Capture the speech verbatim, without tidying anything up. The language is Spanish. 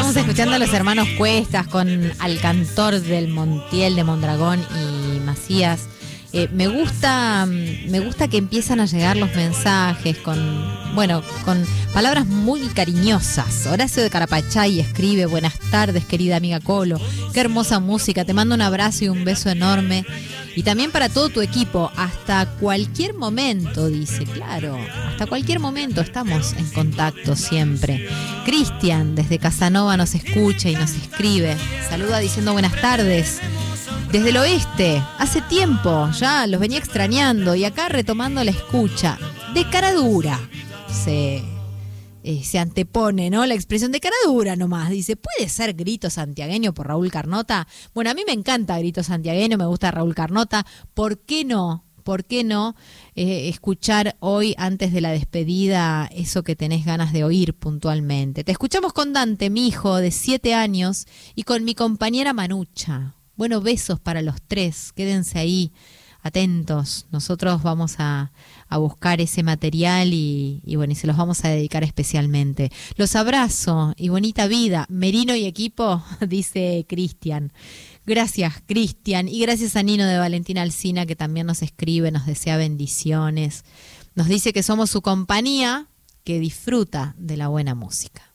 Estamos escuchando a los hermanos Cuestas con Al Cantor del Montiel de Mondragón y Macías. Eh, me gusta, me gusta que empiezan a llegar los mensajes con, bueno, con palabras muy cariñosas. Horacio de Carapachay escribe: buenas tardes, querida amiga Colo. Qué hermosa música. Te mando un abrazo y un beso enorme. Y también para todo tu equipo, hasta cualquier momento, dice, claro, hasta cualquier momento estamos en contacto siempre. Cristian, desde Casanova, nos escucha y nos escribe. Saluda diciendo buenas tardes. Desde el oeste, hace tiempo, ya los venía extrañando y acá retomando la escucha. De cara dura, se, eh, se antepone, ¿no? La expresión de cara dura nomás. Dice, ¿puede ser Grito Santiagueño por Raúl Carnota? Bueno, a mí me encanta Grito Santiagueño, me gusta Raúl Carnota. ¿Por qué no? ¿Por qué no eh, escuchar hoy, antes de la despedida, eso que tenés ganas de oír puntualmente? Te escuchamos con Dante, mi hijo de siete años, y con mi compañera Manucha. Bueno, besos para los tres, quédense ahí atentos. Nosotros vamos a, a buscar ese material y, y bueno, y se los vamos a dedicar especialmente. Los abrazo y bonita vida. Merino y equipo, dice Cristian. Gracias, Cristian, y gracias a Nino de Valentina Alsina, que también nos escribe, nos desea bendiciones. Nos dice que somos su compañía, que disfruta de la buena música.